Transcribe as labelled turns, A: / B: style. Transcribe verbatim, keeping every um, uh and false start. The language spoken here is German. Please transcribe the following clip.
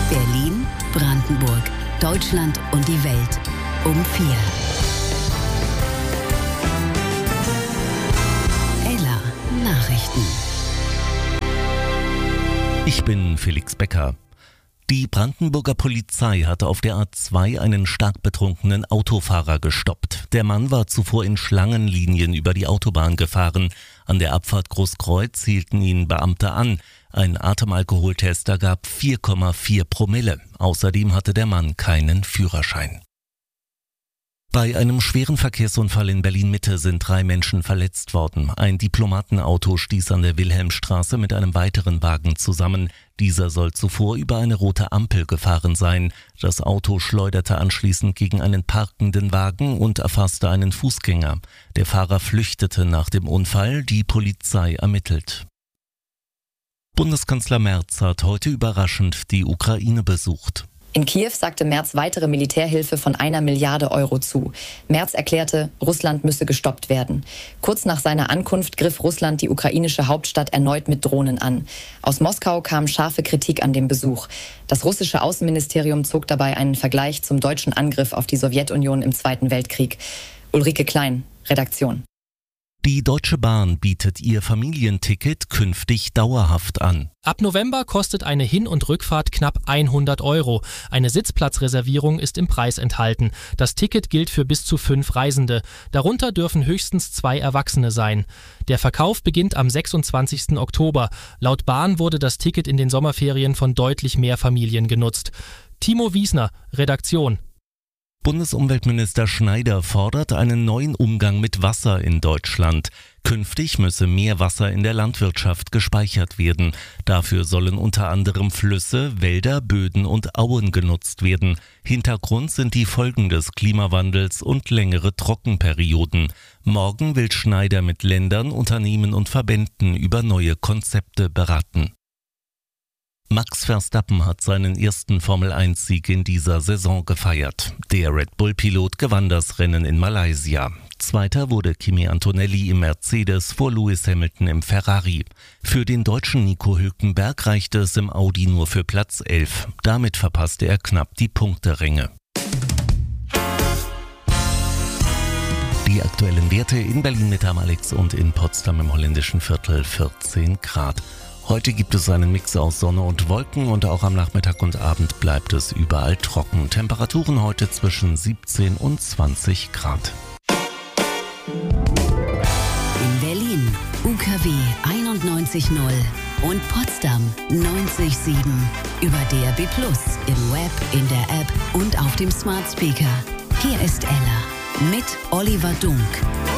A: Berlin, Brandenburg, Deutschland und die Welt um vier. Ella Nachrichten.
B: Ich bin Felix Becker. Die Brandenburger Polizei hatte auf der A zwei einen stark betrunkenen Autofahrer gestoppt. Der Mann war zuvor in Schlangenlinien über die Autobahn gefahren. An der Abfahrt Großkreuz hielten ihn Beamte an. Ein Atemalkoholtest ergab vier Komma vier Promille. Außerdem hatte der Mann keinen Führerschein. Bei einem schweren Verkehrsunfall in Berlin-Mitte sind drei Menschen verletzt worden. Ein Diplomatenauto stieß an der Wilhelmstraße mit einem weiteren Wagen zusammen. Dieser soll zuvor über eine rote Ampel gefahren sein. Das Auto schleuderte anschließend gegen einen parkenden Wagen und erfasste einen Fußgänger. Der Fahrer flüchtete nach dem Unfall, die Polizei ermittelt. Bundeskanzler Merz hat heute überraschend die Ukraine besucht.
C: In Kiew sagte Merz weitere Militärhilfe von einer Milliarde Euro zu. Merz erklärte, Russland müsse gestoppt werden. Kurz nach seiner Ankunft griff Russland die ukrainische Hauptstadt erneut mit Drohnen an. Aus Moskau kam scharfe Kritik an dem Besuch. Das russische Außenministerium zog dabei einen Vergleich zum deutschen Angriff auf die Sowjetunion im Zweiten Weltkrieg. Ulrike Klein, Redaktion.
B: Die Deutsche Bahn bietet ihr Familienticket künftig dauerhaft an.
D: Ab November kostet eine Hin- und Rückfahrt knapp hundert Euro. Eine Sitzplatzreservierung ist im Preis enthalten. Das Ticket gilt für bis zu fünf Reisende. Darunter dürfen höchstens zwei Erwachsene sein. Der Verkauf beginnt am sechsundzwanzigsten Oktober. Laut Bahn wurde das Ticket in den Sommerferien von deutlich mehr Familien genutzt. Timo Wiesner, Redaktion.
B: Bundesumweltminister Schneider fordert einen neuen Umgang mit Wasser in Deutschland. Künftig müsse mehr Wasser in der Landwirtschaft gespeichert werden. Dafür sollen unter anderem Flüsse, Wälder, Böden und Auen genutzt werden. Hintergrund sind die Folgen des Klimawandels und längere Trockenperioden. Morgen will Schneider mit Ländern, Unternehmen und Verbänden über neue Konzepte beraten. Max Verstappen hat seinen ersten Formel eins Sieg in dieser Saison gefeiert. Der Red Bull-Pilot gewann das Rennen in Malaysia. Zweiter wurde Kimi Antonelli im Mercedes vor Lewis Hamilton im Ferrari. Für den Deutschen Nico Hülkenberg reichte es im Audi nur für Platz elf. Damit verpasste er knapp die Punkteränge. Die aktuellen Werte in Berlin-Mitte am Alex und in Potsdam im holländischen Viertel vierzehn Grad. Heute gibt es einen Mix aus Sonne und Wolken und auch am Nachmittag und Abend bleibt es überall trocken. Temperaturen heute zwischen siebzehn und zwanzig Grad.
A: In Berlin U K W einundneunzig Komma null und Potsdam neunzig Komma sieben. Über D A B plus, im Web, in der App und auf dem Smart Speaker. Hier ist Ella mit Oliver Dunk.